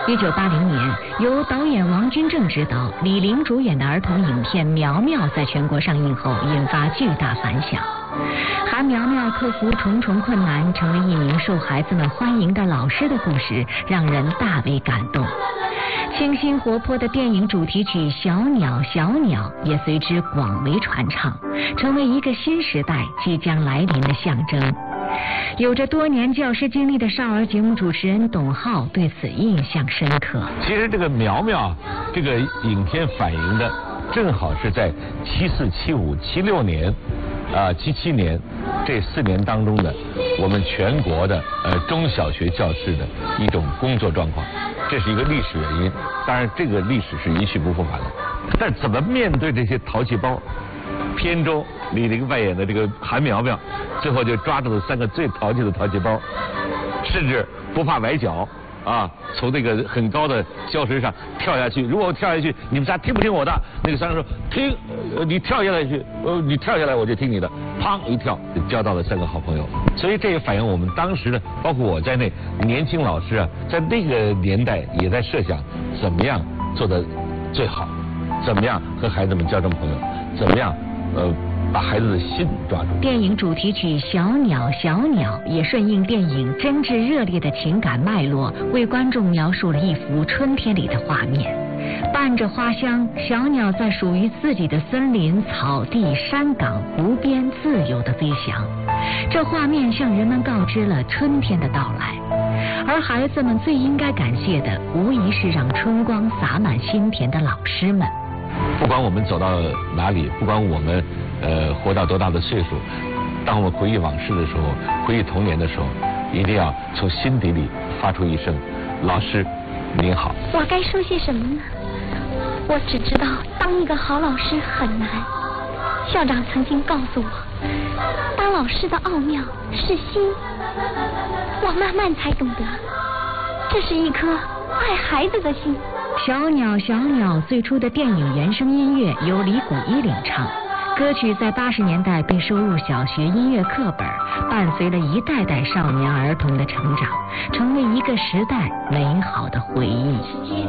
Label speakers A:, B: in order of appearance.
A: 1980年，由导演王君正执导、李玲主演的儿童影片《苗苗》在全国上映后引发巨大反响。韩苗苗克服重重困难，成为一名受孩子们欢迎的老师的故事，让人大为感动。清新活泼的电影主题曲《小鸟小鸟》也随之广为传唱，成为一个新时代即将来临的象征。有着多年教师经历的少儿节目主持人董浩对此印象深刻。
B: 其实这个苗苗这个影片反映的正好是在74、75、76年77年这4年当中的我们全国的中小学教师的一种工作状况，这是一个历史原因。当然这个历史是一去不复返的，但怎么面对这些淘气包？片中李玲扮演的这个韩苗苗，最后就抓住了3个最淘气的淘气包，甚至不怕崴脚从那个很高的礁石上跳下去。如果我跳下去，你们仨听不听我的？那个3个说听，你跳下来去，你跳下来我就听你的。砰一跳就交到了3个好朋友。所以这也反映我们当时呢，包括我在内，年轻老师在那个年代也在设想怎么样做得最好，怎么样和孩子们交成朋友，怎么样把孩子的心抓住。
A: 电影主题曲《小鸟小鸟》也顺应电影真挚热烈的情感脉络，为观众描述了一幅春天里的画面。伴着花香，小鸟在属于自己的森林、草地、山岗、湖边自由地飞翔。这画面向人们告知了春天的到来，而孩子们最应该感谢的，无疑是让春光洒满心田的老师们。
B: 不管我们走到哪里，不管我们活到多大的岁数，当我们回忆往事的时候，回忆童年的时候，一定要从心底里发出一声老师您好。
C: 我该说些什么呢？我只知道当一个好老师很难。校长曾经告诉我，当老师的奥妙是心。我慢慢才懂得，这是一颗爱孩子的心。
A: 小鸟小鸟最初的电影原声音乐由李谷一领唱，歌曲在80年代被收入小学音乐课本，伴随了一代代少年儿童的成长，成为一个时代美好的回忆。